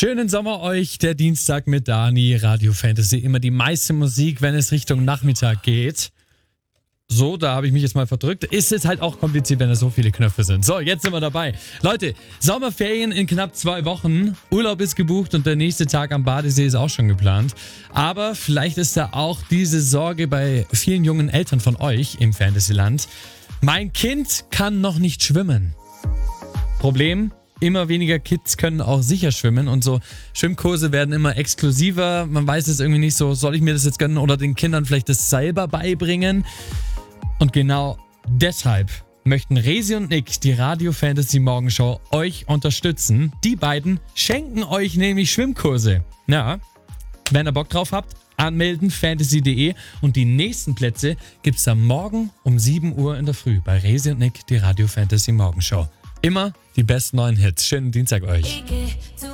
Schönen Sommer euch, der Dienstag mit Dani, Radio Fantasy. Immer die meiste Musik, wenn es Richtung Nachmittag geht. So, da habe ich mich jetzt mal verdrückt. Ist es halt auch kompliziert, wenn da so viele Knöpfe sind. So, jetzt sind wir dabei. Leute, Sommerferien in knapp 2 Wochen. Urlaub ist gebucht und der nächste Tag am Badesee ist auch schon geplant. Aber vielleicht ist da auch diese Sorge bei vielen jungen Eltern von euch im Fantasyland. Mein Kind kann noch nicht schwimmen. Problem? Immer weniger Kids können auch sicher schwimmen und so Schwimmkurse werden immer exklusiver. Man weiß es irgendwie nicht so, soll ich mir das jetzt gönnen oder den Kindern vielleicht das selber beibringen? Und genau deshalb möchten Resi und Nick, die Radio Fantasy Morgenshow, euch unterstützen. Die beiden schenken euch nämlich Schwimmkurse. Ja, wenn ihr Bock drauf habt, anmelden, fantasy.de und die nächsten Plätze gibt's am Morgen um 7 Uhr in der Früh bei Resi und Nick, die Radio Fantasy Morgenshow. Immer die besten neuen Hits. Schönen Dienstag euch.